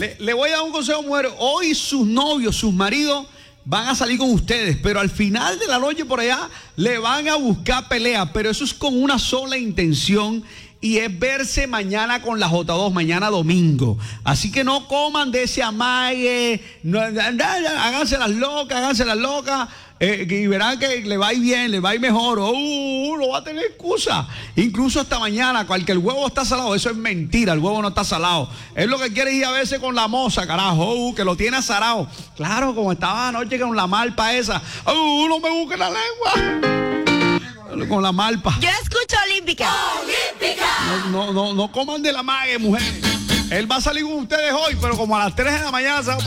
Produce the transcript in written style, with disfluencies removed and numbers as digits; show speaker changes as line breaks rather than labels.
Le voy a dar un consejo, mujer. Hoy sus novios, sus maridos van a salir con ustedes, pero al final de la noche por allá le van a buscar pelea, pero eso es con una sola intención y es verse mañana con la J2, mañana domingo. Así que no coman de ese amague, no, háganse las locas, y verán que le va a ir bien, le va a ir mejor. No va a tener excusa. Incluso hasta mañana, que el huevo está salado, eso es mentira, el huevo no está salado. Es lo que quiere ir a verse con la moza, carajo, que lo tiene azarado. Claro, como estaba anoche con la malpa esa. No me busque la lengua. Con la malpa.
Yo escucho Olímpica.
No coman de la mague, mujer. Él va a salir con ustedes hoy, pero como a las 3 de la mañana se va a